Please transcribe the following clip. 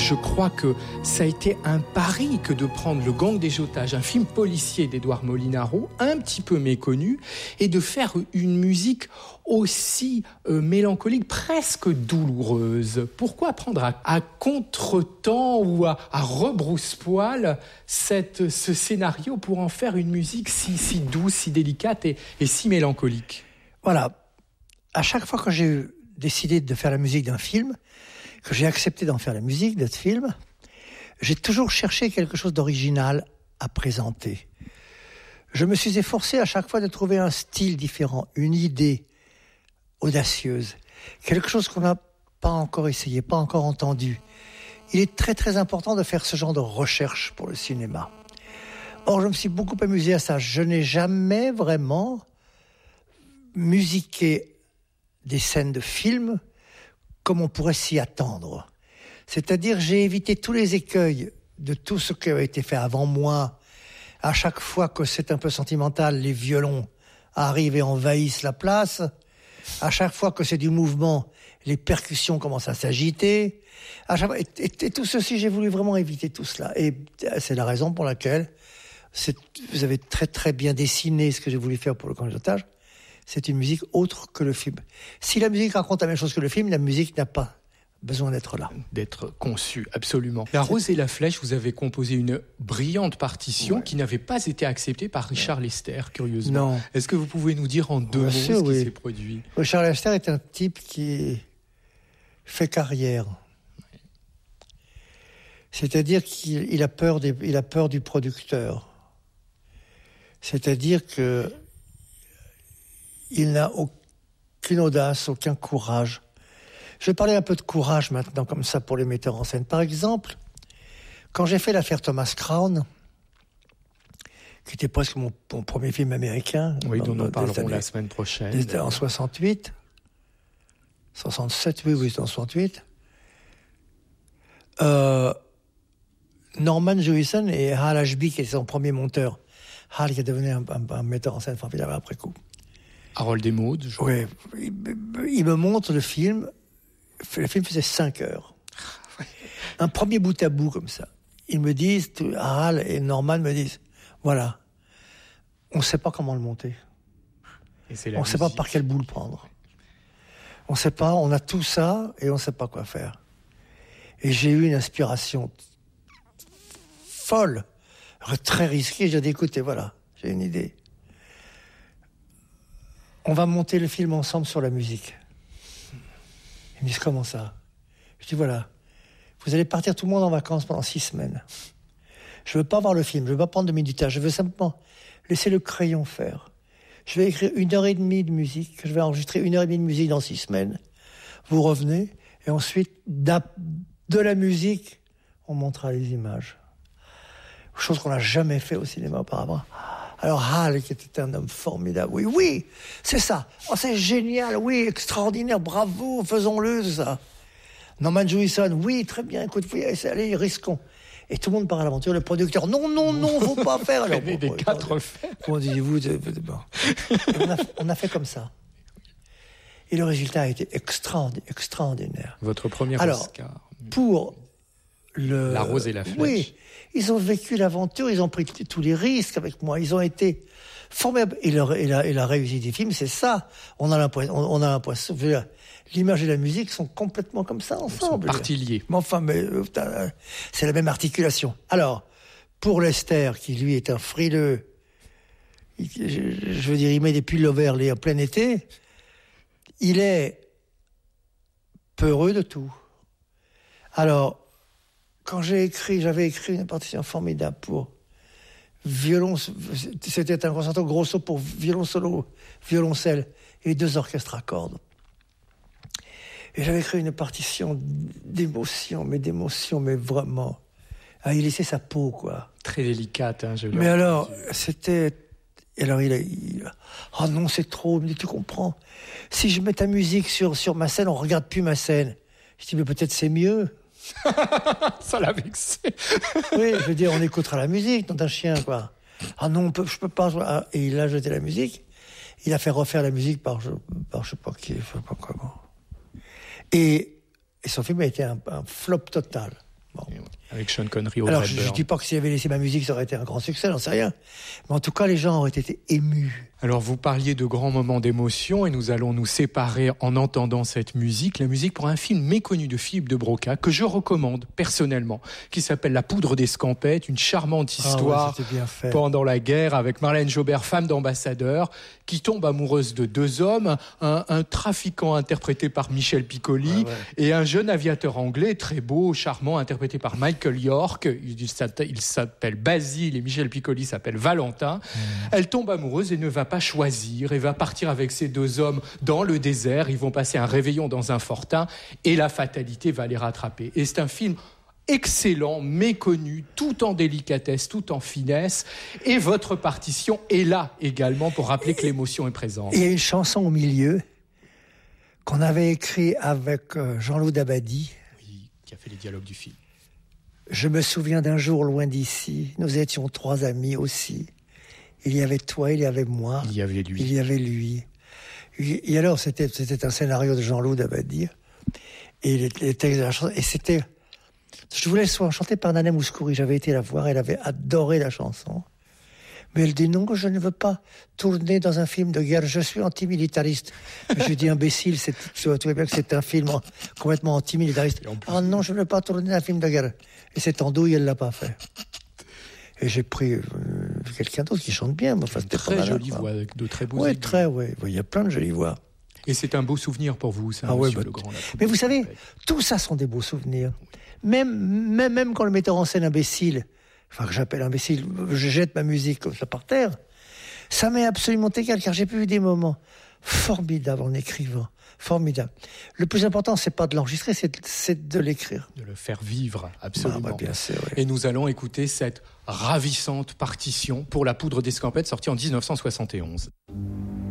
je crois que ça a été un pari que de prendre Le Gang des otages, un film policier d'Édouard Molinaro, un petit peu méconnu, et de faire une musique aussi mélancolique, presque douloureuse. Pourquoi prendre à contre-temps ou à rebrousse-poil ce scénario pour en faire une musique si douce, si délicate et si mélancolique? Voilà. À chaque fois que j'ai décidé de faire la musique d'un film, que j'ai accepté d'en faire la musique de ce film, j'ai toujours cherché quelque chose d'original à présenter. Je me suis efforcé à chaque fois de trouver un style différent, une idée audacieuse, quelque chose qu'on n'a pas encore essayé, pas encore entendu. Il est très très important de faire ce genre de recherche pour le cinéma. Or, je me suis beaucoup amusé à ça. Je n'ai jamais vraiment musiqué des scènes de films comme on pourrait s'y attendre. C'est-à-dire, j'ai évité tous les écueils de tout ce qui a été fait avant moi. À chaque fois que c'est un peu sentimental, les violons arrivent et envahissent la place. À chaque fois que c'est du mouvement, les percussions commencent à s'agiter. Et tout ceci, j'ai voulu vraiment éviter tout cela. Et c'est la raison pour laquelle vous avez très très bien dessiné ce que j'ai voulu faire pour Le Gang des otages. C'est une musique autre que le film. Si la musique raconte la même chose que le film, la musique n'a pas besoin d'être là. D'être conçue, absolument. La Rose et la Flèche, vous avez composé une brillante partition qui n'avait pas été acceptée par Richard Lester, curieusement. Non. Est-ce que vous pouvez nous dire en deux mots ce qui s'est produit? Richard Lester est un type qui fait carrière. C'est-à-dire qu'il a peur du producteur. C'est-à-dire que il n'a aucune audace, aucun courage. Je vais parler un peu de courage maintenant, comme ça, pour les metteurs en scène. Par exemple, quand j'ai fait l'affaire Thomas Crown, qui était presque mon premier film américain. Oui, dont nous parlerons la semaine prochaine. C'était en 68. 67, oui, c'était en 68. Norman Jewison et Hal Ashby, qui était son premier monteur. Hal, qui est devenu un metteur en scène formidable après coup. Harold Desmaudes. Oui, il me montre le film. Le film faisait 5 heures. Un premier bout à bout comme ça. Ils me disent, Hal et Norman me disent, voilà, on ne sait pas comment le monter. On ne sait pas par quel bout le prendre. On ne sait pas, on a tout ça et on ne sait pas quoi faire. Et j'ai eu une inspiration folle, très risquée. J'ai dit, écoutez, voilà, j'ai une idée. On va monter le film ensemble sur la musique. Ils me disent, comment ça? Je dis, voilà, vous allez partir tout le monde en vacances pendant 6 semaines. Je ne veux pas voir le film, je ne veux pas prendre de méditation, je veux simplement laisser le crayon faire. Je vais écrire 1h30 de musique, je vais enregistrer 1h30 de musique dans 6 semaines. Vous revenez, et ensuite, de la musique, on montrera les images. Chose qu'on n'a jamais fait au cinéma auparavant. Alors Hal, qui était un homme formidable, oui, c'est ça. Oh, c'est génial, oui, extraordinaire, bravo, faisons-le, c'est ça. Norman Jewison, oui, très bien, écoute, allez, risquons. Et tout le monde part à l'aventure, le producteur, non, faut pas faire. Alors, des 4 faits. Comment disiez-vous on a fait comme ça. Et le résultat a été extraordinaire. Votre premier Oscar. Pour La Rose et la Flèche. Oui, ils ont vécu l'aventure, ils ont pris tous les risques avec moi, ils ont été formidables. Et la réussite du film, c'est ça. On a l'impression, l'image et la musique sont complètement comme ça ensemble. Ils sont parties liées. Mais enfin, c'est la même articulation. Alors, pour Lester, qui lui est un frileux, je veux dire, il met des pulls overlay en plein été, il est peureux de tout. Alors, quand j'avais écrit une partition formidable pour violon, c'était un concerto grosso pour violon solo, violoncelle et 2 orchestres à cordes. Et j'avais écrit une partition d'émotion, mais vraiment, il laissait sa peau, quoi. Très délicate, hein, je l'ai. Mais alors, c'était... Alors oh non, c'est trop, mais tu comprends. Si je mets ta musique sur ma scène, on regarde plus ma scène. Je dis, mais peut-être c'est mieux. Ça l'a vexé. Oui, je veux dire, on écoutera la musique dans un chien, quoi. Ah non, je peux pas. Et il a jeté la musique. Il a fait refaire la musique par je sais pas qui, je sais pas comment. Et son film a été un flop total. Bon. Avec Sean Connery au Alors, Redburn. je ne dis pas que s'il avait laissé ma musique, ça aurait été un grand succès, j'en sais rien. Mais en tout cas, les gens auraient été émus. Alors, vous parliez de grands moments d'émotion et nous allons nous séparer en entendant cette musique. La musique pour un film méconnu de Philippe de Broca que je recommande personnellement, qui s'appelle La poudre d'escampette, une charmante histoire bien fait. pendant la guerre avec Marlène Jobert, femme d'ambassadeur, qui tombe amoureuse de deux hommes, un trafiquant interprété par Michel Piccoli et un jeune aviateur anglais très beau, charmant, interprété par Michael York. Il s'appelle Basile et Michel Piccoli s'appelle Valentin. Elle tombe amoureuse et ne va pas choisir et va partir avec ces deux hommes dans le désert. Ils vont passer un réveillon dans un fortin et la fatalité va les rattraper. Et c'est un film excellent, méconnu, tout en délicatesse, tout en finesse. Et votre partition est là également pour rappeler que l'émotion est présente. Il y a une chanson au milieu qu'on avait écrite avec Jean-Loup Dabadi. Oui, qui a fait les dialogues du film. Je me souviens d'un jour loin d'ici, nous étions trois amis aussi. Il y avait toi, il y avait moi. Il y avait lui. Il y avait lui. Et alors, c'était un scénario de Jean-Loup Dabadi. Et les textes de la chanson, et c'était... Je voulais soit chantée par Nana Mouskouri. J'avais été la voir, elle avait adoré la chanson. Mais elle dit non, je ne veux pas tourner dans un film de guerre, je suis antimilitariste. Je lui dis imbécile, tu vois bien que c'est un film complètement antimilitariste. Ah non, je ne veux pas tourner dans un film de guerre. Et cette andouille, elle ne l'a pas fait. Et j'ai pris quelqu'un d'autre qui chante bien. Enfin, une très jolie voix, avec de très beaux aigus. Oui, il y a plein de jolies voix. Et c'est un beau souvenir pour vous, ça, Monsieur Legrand. Mais vous savez, tout ça sont des beaux souvenirs. Même quand le metteur en scène imbécile, enfin que j'appelle imbécile, je jette ma musique comme ça par terre, ça m'est absolument égal, car j'ai eu des moments formidables en écrivant. Formidable. Le plus important, c'est pas de l'enregistrer, c'est de l'écrire. De le faire vivre, absolument. Bien sûr, oui. Et nous allons écouter cette ravissante partition pour La poudre d'escampette, sortie en 1971.